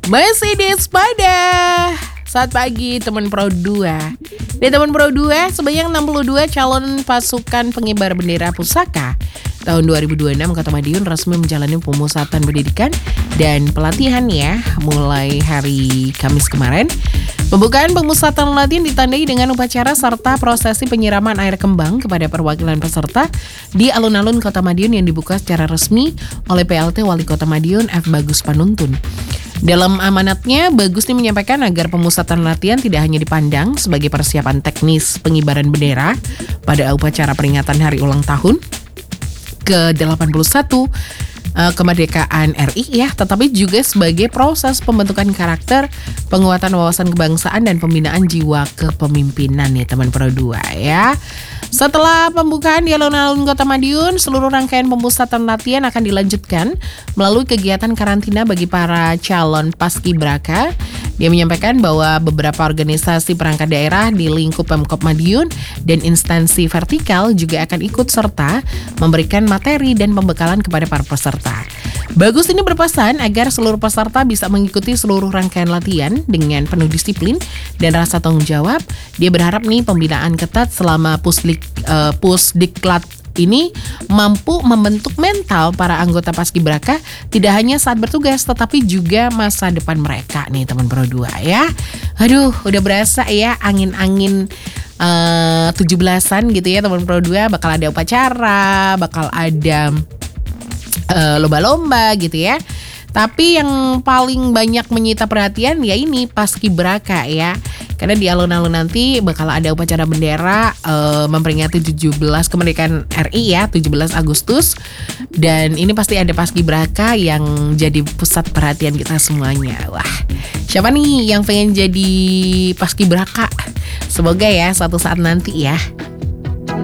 Masih di Spada saat pagi teman Pro 2. Di teman Pro 2 sebanyak 62 calon pasukan pengibar bendera pusaka tahun 2026 Kota Madiun resmi menjalani pemusatan pendidikan dan pelatihan ya mulai hari Kamis kemarin. Pembukaan pemusatan latihan ditandai dengan upacara serta prosesi penyiraman air kembang kepada perwakilan peserta di alun-alun Kota Madiun yang dibuka secara resmi oleh PLT Wali Kota Madiun F. Bagus Panuntun. Dalam amanatnya, Bagus ini menyampaikan agar pemusatan latihan tidak hanya dipandang sebagai persiapan teknis pengibaran bendera pada upacara peringatan hari ulang tahun ke-81 kemerdekaan RI ya, tetapi juga sebagai proses pembentukan karakter, penguatan wawasan kebangsaan dan pembinaan jiwa kepemimpinan ya teman Pro 2 ya. Setelah pembukaan di alun-alun Kota Madiun, seluruh rangkaian pemusatan latihan akan dilanjutkan melalui kegiatan karantina bagi para calon paskibraka. Dia menyampaikan bahwa beberapa organisasi perangkat daerah di lingkup Pemkop Madiun dan instansi vertikal juga akan ikut serta memberikan materi dan pembekalan kepada para peserta. Bagus ini berpesan agar seluruh peserta bisa mengikuti seluruh rangkaian latihan dengan penuh disiplin dan rasa tanggung jawab. Dia berharap nih pembinaan ketat selama Pusdiklat ini mampu membentuk mental para anggota paskibraka tidak hanya saat bertugas tetapi juga masa depan mereka nih teman Pro 2 ya. Aduh, udah berasa ya angin-angin 17-an gitu ya teman Pro 2, bakal ada upacara, bakal ada lomba-lomba gitu ya. Tapi yang paling banyak menyita perhatian ya ini paskibraka ya. Karena di alun-alun nanti bakal ada upacara bendera memperingati 17 kemerdekaan RI ya, 17 Agustus. Dan ini pasti ada paskibraka yang jadi pusat perhatian kita semuanya. Wah, siapa nih yang pengen jadi paskibraka? Semoga ya suatu saat nanti ya.